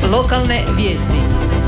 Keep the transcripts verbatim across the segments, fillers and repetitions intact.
Lokalne vijesti.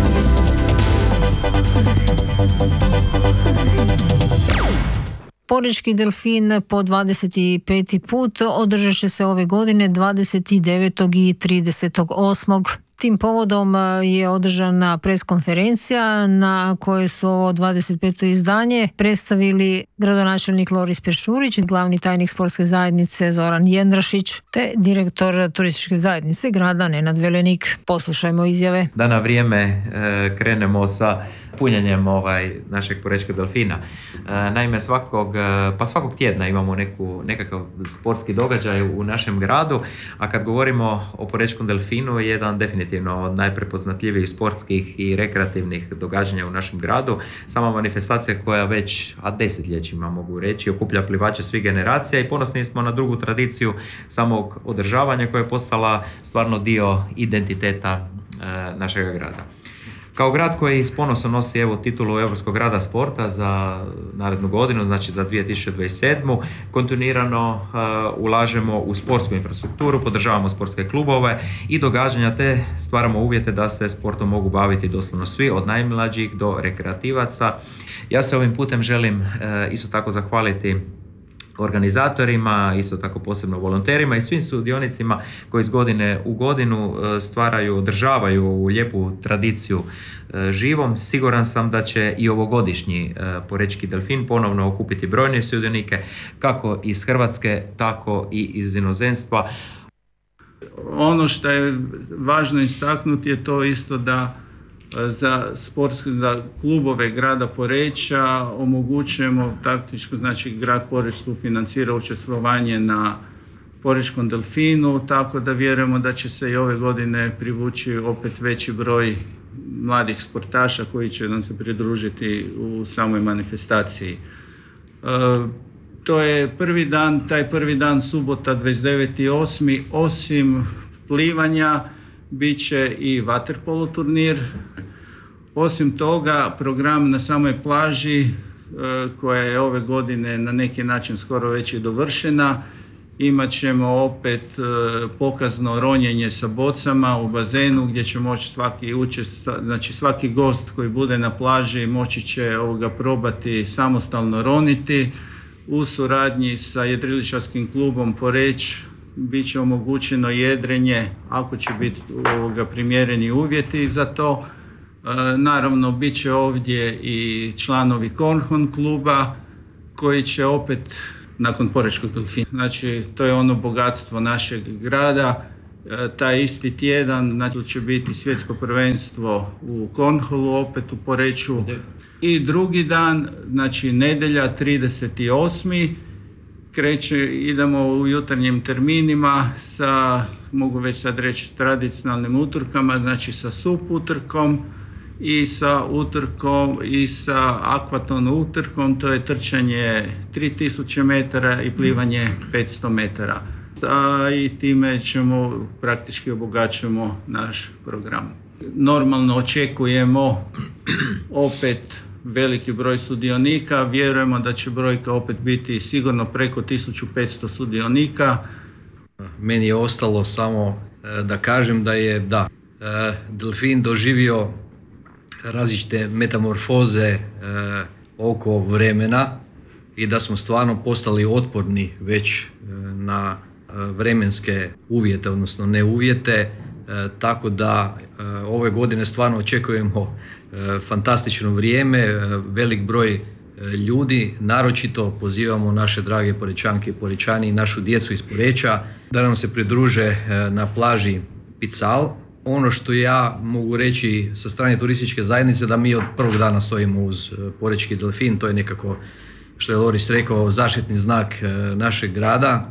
Porečki delfin po dvadeset peti put održat će se ove godine dvadeset devetog i trideset osmog Tim povodom je održana preskonferencija na kojoj su ovo dvadeset peto izdanje predstavili gradonačelnik Loris Peršurić, glavni tajnik sportske zajednice Zoran Jendrašić te direktor turističke zajednice grada Nenad Velenik. Poslušajmo izjave. Da na vrijeme e, krenemo sa punjenjem ovaj, našeg Porečkog delfina. E, naime, svakog, pa svakog tjedna imamo neku, nekakav sportski događaj u našem gradu, a kad govorimo o Porečkom delfinu, je jedan definitivno od najprepoznatljivijih sportskih i rekreativnih događanja u našem gradu. Sama manifestacija koja već a desetljećima mogu reći okuplja plivače svih generacija i ponosni smo na dugu tradiciju samog održavanja koja je postala stvarno dio identiteta e, našega grada. Kao grad koji s ponosom nosi evo titulu Europskog grada sporta za narednu godinu, znači za dvije tisuće dvadeset sedmu, kontinuirano uh, ulažemo u sportsku infrastrukturu, podržavamo sportske klubove i događanja te stvaramo uvjete da se sportom mogu baviti doslovno svi, od najmlađih do rekreativaca. Ja se ovim putem želim uh, isto tako zahvaliti organizatorima, isto tako posebno volonterima i svim sudionicima koji iz godine u godinu stvaraju, održavaju ovu lijepu tradiciju živom. Siguran sam da će i ovogodišnji Porečki delfin ponovno okupiti brojne sudionike, kako iz Hrvatske, tako i iz inozemstva. Ono što je važno istaknuti je to isto da za sportske za klubove grada Poreča omogućujemo taktičko, znači grad Poreč sufinancira učestvovanje na Porečkom delfinu, tako da vjerujemo da će se i ove godine privući opet veći broj mladih sportaša koji će nam se pridružiti u samoj manifestaciji. E, to je prvi dan, taj prvi dan subota dvadeset deveti osmi osim plivanja bit će i vaterpolo turnir. Osim toga, program na samoj plaži, koja je ove godine na neki način skoro već i dovršena, imat ćemo opet pokazno ronjenje sa bocama u bazenu gdje će moći svaki učest, znači svaki gost koji bude na plaži moći će ovoga probati samostalno roniti. U suradnji sa jedriličarskim klubom Poreč bit će omogućeno jedrenje ako će biti ovoga primjereni uvjeti za to. E, naravno, bit će ovdje i članovi Kornhorn kluba koji će opet nakon Porečkog delfina. Znači, to je ono bogatstvo našeg grada. E, taj isti tjedan znači, će biti svjetsko prvenstvo u Kornholu, opet u Poreču. I drugi dan, znači nedjelja trideseti osmi kreće, idemo u jutarnjim terminima sa, mogu već sad reći, tradicionalnim utrkama, znači sa sup utrkom i sa utrkom i sa akvaton utrkom, to je trčanje tri tisuće metara i plivanje petsto metara. A i time ćemo praktički obogaćujemo naš program. Normalno očekujemo opet veliki broj sudionika, vjerujemo da će brojka opet biti sigurno preko tisuću petsto sudionika. Meni je ostalo samo da kažem da je da delfin doživio različite metamorfoze oko vremena i da smo stvarno postali otporni već na vremenske uvjete, odnosno ne uvjete, tako da ove godine stvarno očekujemo fantastično vrijeme, velik broj ljudi, naročito pozivamo naše drage Porečanke i Porečani i našu djecu iz Poreča da nam se pridruže na plaži Pical. Ono što ja mogu reći sa strane turističke zajednice da mi od prvog dana stojimo uz Porečki delfin, to je nekako, što je Loris rekao, zaštitni znak našeg grada,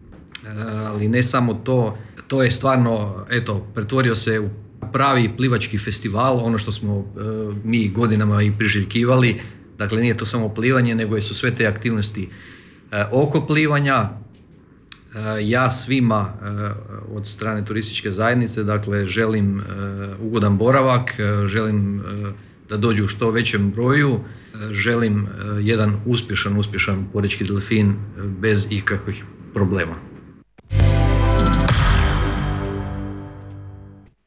ali ne samo to, to je stvarno, eto, pretvorio se u pravi plivački festival, ono što smo uh, mi godinama i priželjkivali. Dakle, nije to samo plivanje, nego su sve te aktivnosti uh, oko plivanja. Uh, ja svima uh, od strane turističke zajednice, dakle, želim uh, ugodan boravak, uh, želim uh, da dođu u što većem broju, uh, želim uh, jedan uspješan, uspješan Porečki delfin uh, bez ikakvih problema.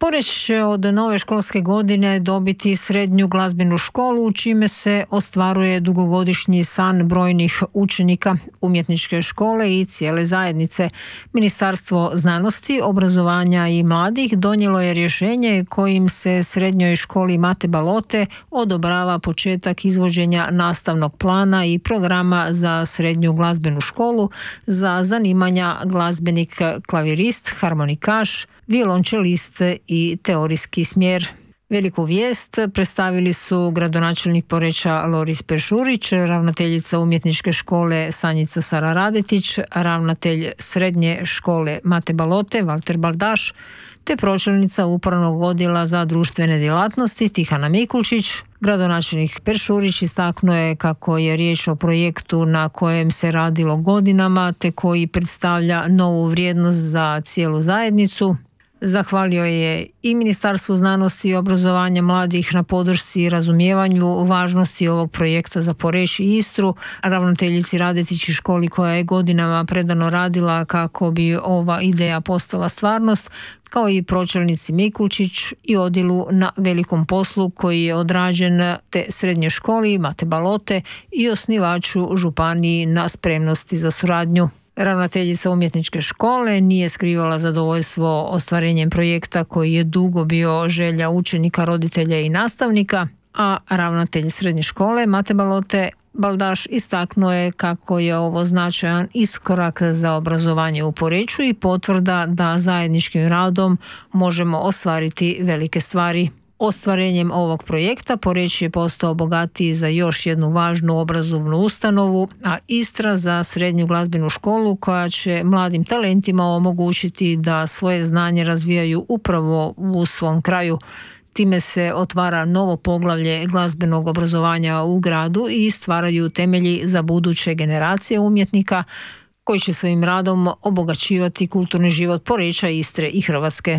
Poreč će od nove školske godine dobiti srednju glazbenu školu, čime se ostvaruje dugogodišnji san brojnih učenika umjetničke škole i cijele zajednice. Ministarstvo znanosti, obrazovanja i mladih donijelo je rješenje kojim se srednjoj školi Mate Balote odobrava početak izvođenja nastavnog plana i programa za srednju glazbenu školu za zanimanja glazbenik, klavirist, harmonikaš, violončelist i teorijski smjer. Veliku vijest predstavili su gradonačelnik Poreča Loris Peršurić, ravnateljica umjetničke škole Sanjica Sara Radetić, ravnatelj srednje škole Mate Balote Valter Baldaš, te pročelnica upravnog odjela za društvene djelatnosti Tihana Mikulčić. Gradonačelnik Peršurić istaknuo je kako je riječ o projektu na kojem se radilo godinama te koji predstavlja novu vrijednost za cijelu zajednicu. Zahvalio je i Ministarstvu znanosti i obrazovanja mladih na podršci i razumijevanju važnosti ovog projekta za Poreč i Istru, ravnateljici Radetić školi koja je godinama predano radila kako bi ova ideja postala stvarnost, kao i pročelnici Mikulčić i odjelu na velikom poslu koji je odrađen te srednje školi Mate Balote i osnivaču županiji na spremnosti za suradnju. Ravnateljica umjetničke škole nije skrivala zadovoljstvo ostvarenjem projekta koji je dugo bio želja učenika, roditelja i nastavnika, a ravnatelj srednje škole Mate Balote Baldaš istaknuo je kako je ovo značajan iskorak za obrazovanje u Poreču i potvrda da zajedničkim radom možemo ostvariti velike stvari. Ostvarenjem ovog projekta Poreč je postao bogatiji za još jednu važnu obrazovnu ustanovu, a Istra za srednju glazbenu školu koja će mladim talentima omogućiti da svoje znanje razvijaju upravo u svom kraju. Time se otvara novo poglavlje glazbenog obrazovanja u gradu i stvaraju temelji za buduće generacije umjetnika koji će svojim radom obogaćivati kulturni život Poreča, Istre i Hrvatske.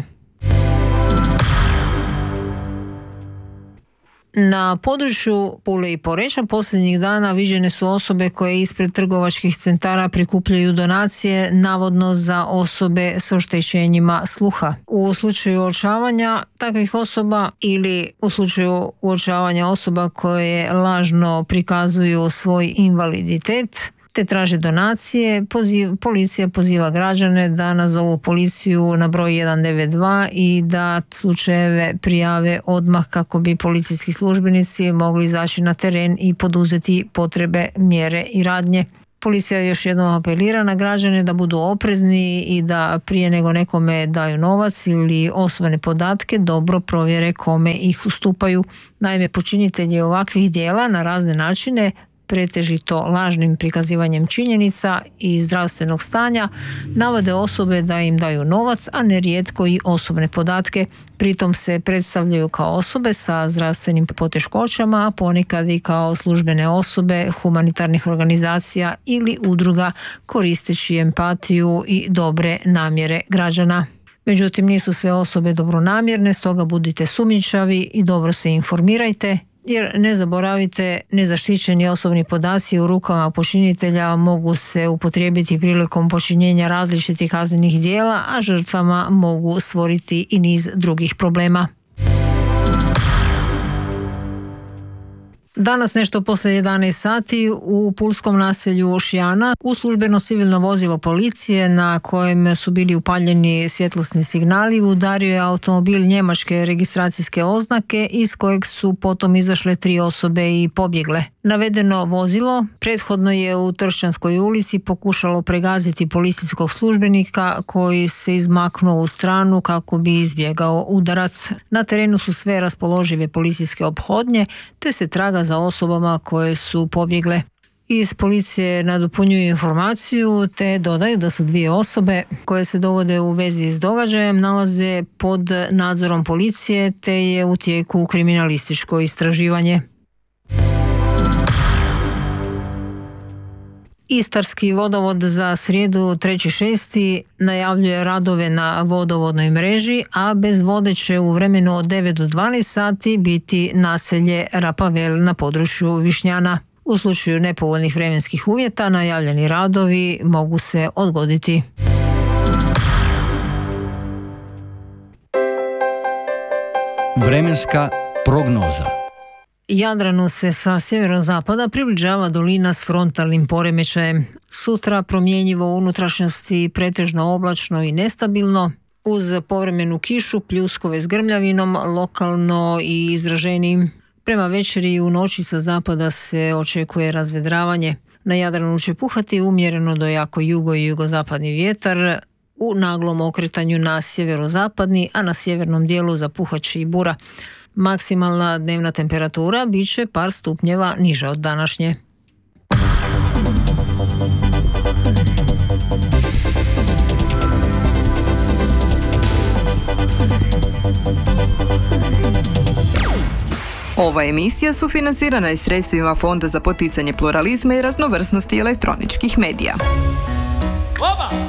Na području Pule i Poreča posljednjih dana viđene su osobe koje ispred trgovačkih centara prikupljaju donacije navodno za osobe s oštećenjima sluha. U slučaju uočavanja takvih osoba ili u slučaju uočavanja osoba koje lažno prikazuju svoj invaliditet te traže donacije, poziv, policija poziva građane da nazovu policiju na broj jedan devet dva i da slučajeve prijave odmah kako bi policijski službenici mogli izaći na teren i poduzeti potrebe, mjere i radnje. Policija još jednom apelira na građane da budu oprezni i da prije nego nekome daju novac ili osobne podatke dobro provjere kome ih ustupaju. Naime, počinitelji ovakvih djela na razne načine, pretežito lažnim prikazivanjem činjenica i zdravstvenog stanja, navode osobe da im daju novac, a nerijetko i osobne podatke. Pritom se predstavljaju kao osobe sa zdravstvenim poteškoćama, a ponekad i kao službene osobe humanitarnih organizacija ili udruga koristeći empatiju i dobre namjere građana. Međutim, nisu sve osobe dobronamjerne, stoga budite sumnjičavi i dobro se informirajte, jer ne zaboravite, nezaštićeni osobni podaci u rukama počinitelja mogu se upotrijebiti prilikom počinjenja različitih kaznenih djela, a žrtvama mogu stvoriti i niz drugih problema. Danas nešto poslije jedanaest sati u pulskom naselju Šijana u službeno civilno vozilo policije na kojem su bili upaljeni svjetlosni signali udario je automobil njemačke registracijske oznake iz kojeg su potom izašle tri osobe i pobjegle. Navedeno vozilo prethodno je u Tršćanskoj ulici pokušalo pregaziti policijskog službenika koji se izmaknuo u stranu kako bi izbjegao udarac. Na terenu su sve raspoložive policijske ophodnje te se traga za osobama koje su pobjegle. Iz policije nadopunjuju informaciju te dodaju da su dvije osobe koje se dovode u vezi s događajem nalaze pod nadzorom policije te je u tijeku kriminalističko istraživanje. Istarski vodovod za srijedu treći šesti najavljuje radove na vodovodnoj mreži, a bez vode će u vremenu od devet do dvanaest sati biti naselje Rapavel na području Višnjana. U slučaju nepovoljnih vremenskih uvjeta najavljeni radovi mogu se odgoditi. Vremenska prognoza. Jadranu se sa sjeverozapada približava dolina s frontalnim poremećajem. Sutra promjenjivo u unutrašnjosti, pretežno oblačno i nestabilno, uz povremenu kišu, pljuskove s grmljavinom, lokalno i izraženijim. Prema večeri i u noći sa zapada se očekuje razvedravanje. Na Jadranu će puhati umjereno do jako jugo i jugozapadni vjetar, u naglom okretanju na sjeverozapadni, a na sjevernom dijelu zapuhat će i bura. Maksimalna dnevna temperatura bit će par stupnjeva niža od današnje. Ova emisija sufinancirana je sredstvima Fonda za poticanje pluralizma i raznovrsnosti elektroničkih medija. Oba!